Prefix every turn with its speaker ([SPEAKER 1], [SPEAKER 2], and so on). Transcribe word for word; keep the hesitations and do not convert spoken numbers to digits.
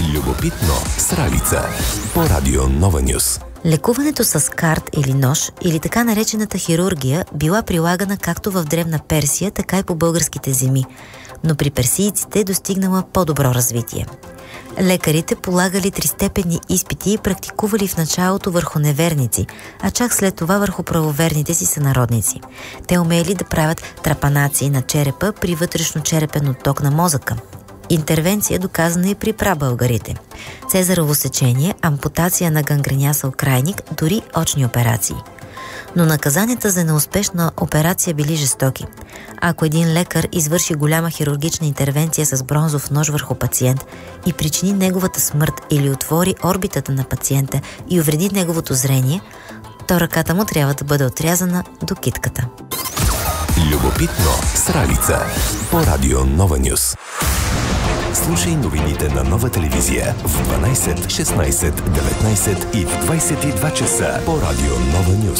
[SPEAKER 1] Любопитно с Ралица по Радио Нова Нюс.
[SPEAKER 2] Лекуването с карт или нож, или така наречената хирургия, била прилагана както в древна Персия, така и по българските земи, но при персийците е достигнала по-добро развитие. Лекарите полагали тристепенни изпити и практикували в началото върху неверници, а чак след това върху правоверните си сънародници. Те умели да правят трапанации на черепа при вътрешно-черепен отток на мозъка. Интервенция доказана и при прабългарите. Цезарово сечение, ампутация на гангренясал крайник, дори очни операции. Но наказанията за неуспешна операция били жестоки. Ако един лекар извърши голяма хирургична интервенция с бронзов нож върху пациент и причини неговата смърт или отвори орбитата на пациента и увреди неговото зрение, то ръката му трябва да бъде отрязана до китката.
[SPEAKER 1] Любопитно с Ралица по Радио Нова Нюс. Слушай новините на Нова телевизия в дванайсет, шестнайсет, деветнайсет и в двайсет и два часа по Радио Нова Нюс.